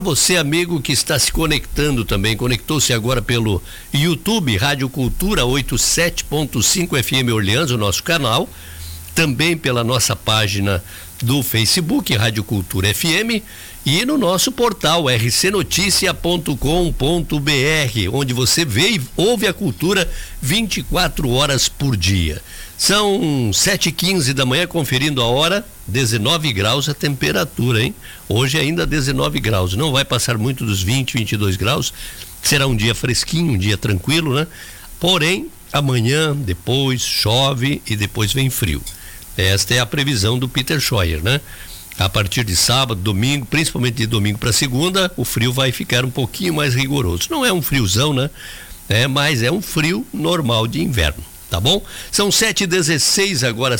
Você, amigo, que está se conectando também, conectou-se agora pelo YouTube, Rádio Cultura 87.5 FM Orleans, o nosso canal, também pela nossa página do Facebook, Rádio Cultura FM, e no nosso portal rcnoticia.com.br, onde você vê e ouve a cultura 24 horas por dia. São 7h15 da manhã, conferindo a hora, 19 graus a temperatura, hein? Hoje ainda 19 graus, não vai passar muito dos 20, 22 graus, será um dia fresquinho, um dia tranquilo, né? Porém, amanhã, depois chove e depois vem frio. Esta é a previsão do Peter Scheuer, né? A partir de sábado, domingo, principalmente de domingo para segunda, o frio vai ficar um pouquinho mais rigoroso. Não é um friozão, né? Mas é um frio normal de inverno, tá bom? São 7h16 agora,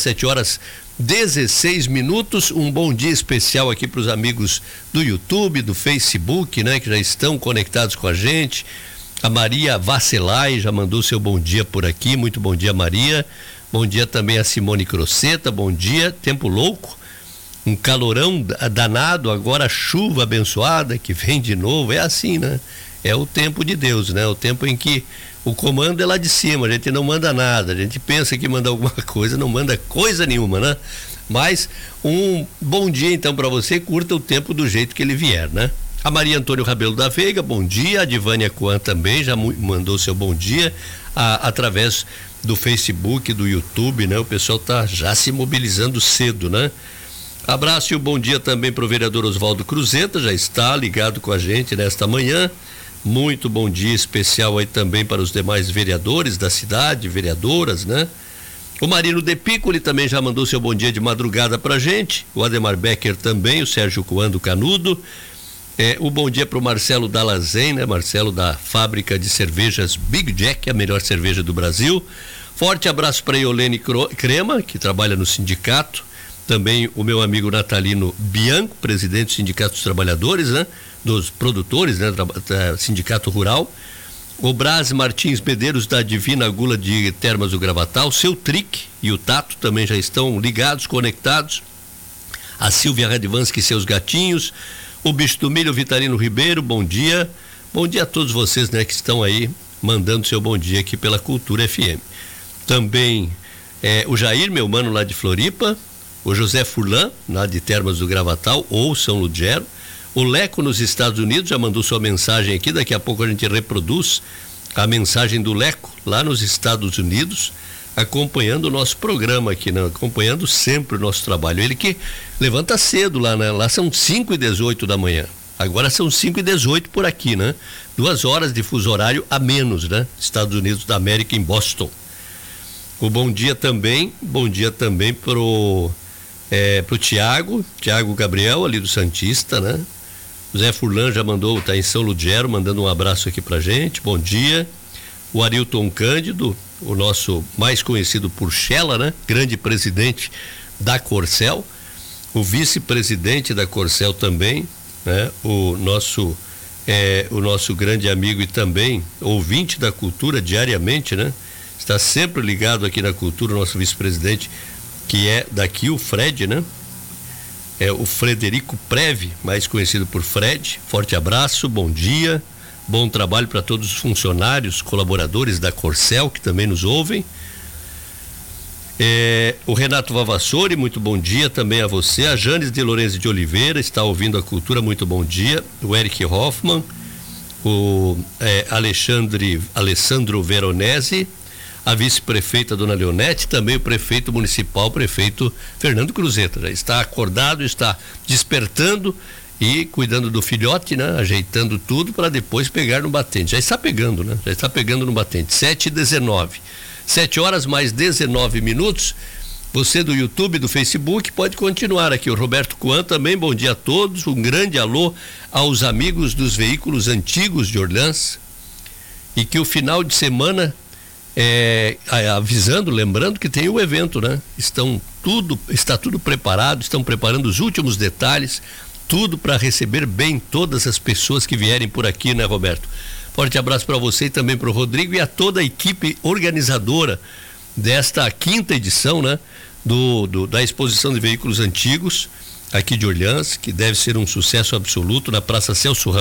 7h16. Um bom dia especial aqui para os amigos do YouTube, do Facebook, né? Que já estão conectados com a gente. A Maria Vasselay já mandou seu bom dia por aqui. Muito bom dia, Maria. Bom dia também a Simone Croceta. Bom dia, tempo louco. Um calorão danado, agora chuva abençoada que vem de novo, é assim, né? É o tempo de Deus, né? O tempo em que o comando é lá de cima, a gente não manda nada, a gente pensa que manda alguma coisa, não manda coisa nenhuma, né? Mas um bom dia então para você, curta o tempo do jeito que ele vier, né? A Maria Antônio Rabelo da Veiga, bom dia. A Divânia Coan também já mandou seu bom dia através do Facebook, do YouTube, né? O pessoal tá já se mobilizando cedo, né? Abraço e um bom dia também para o vereador Oswaldo Cruzeta, já está ligado com a gente nesta manhã. Muito bom dia especial aí também para os demais vereadores da cidade, vereadoras, né? O Marino De Piccoli também já mandou seu bom dia de madrugada pra gente. O Ademar Becker também, o Sérgio Coando Canudo. O bom dia para o Marcelo Dalazen, né? Marcelo da fábrica de cervejas Big Jack, a melhor cerveja do Brasil. Forte abraço para Iolene Crema, que trabalha no sindicato. Também o meu amigo Natalino Bianco, presidente do Sindicato dos Trabalhadores, né? Dos produtores, né? Sindicato Rural. O Braz Martins Medeiros da Divina Gula de Termas do Gravatal, o seu Trick e o Tato também já estão ligados, conectados. A Silvia Radvansky e seus gatinhos. O Bicho do Milho, Vitalino Ribeiro, bom dia. Bom dia a todos vocês, né? Que estão aí mandando seu bom dia aqui pela Cultura FM. Também o Jair, meu mano lá de Floripa. O José Furlan, lá de Termas do Gravatal, ou São Ludgero. O Leco nos Estados Unidos já mandou sua mensagem aqui, daqui a pouco a gente reproduz a mensagem do Leco, lá nos Estados Unidos, acompanhando o nosso programa aqui, né? Acompanhando sempre o nosso trabalho. Ele que levanta cedo lá, né? Lá são 5h18 da manhã. Agora são 5h18 por aqui, né? 2 horas de fuso horário a menos, né? Estados Unidos da América, em Boston. O bom dia também pro Tiago Gabriel, ali do Santista, né? O Zé Furlan já mandou, tá em São Ludgero, mandando um abraço aqui pra gente, bom dia. O Arilton Cândido, o nosso mais conhecido por Chela, né? Grande presidente da Corcel. O vice-presidente da Corcel também, né? O nosso grande amigo e também ouvinte da cultura diariamente, né? Está sempre ligado aqui na cultura, o nosso vice-presidente, que é daqui, o Fred, né? O Frederico Preve, mais conhecido por Fred. Forte abraço, bom dia, bom trabalho para todos os funcionários, colaboradores da Corcel que também nos ouvem. O Renato Vavassori, muito bom dia também a você. A Janes de Lourenço de Oliveira está ouvindo a cultura, muito bom dia. O Eric Hoffman, o Alessandro Veronese, a vice-prefeita Dona Leonete, também o prefeito municipal, prefeito Fernando Cruzeta, já está acordado, está despertando e cuidando do filhote, né? Ajeitando tudo para depois pegar no batente. Já está pegando, né? Já está pegando no batente. 7h19. 7h mais 19 minutos. Você do YouTube, do Facebook, pode continuar aqui. O Roberto Coan também, bom dia a todos. Um grande alô aos amigos dos veículos antigos de Orleans. E que o final de semana avisando, lembrando que tem o evento, né? Está tudo preparado, estão preparando os últimos detalhes, tudo para receber bem todas as pessoas que vierem por aqui, né, Roberto? Forte abraço para você e também para o Rodrigo e a toda a equipe organizadora desta 5ª edição, né? Da exposição de veículos antigos, aqui de Orleans, que deve ser um sucesso absoluto na Praça Celso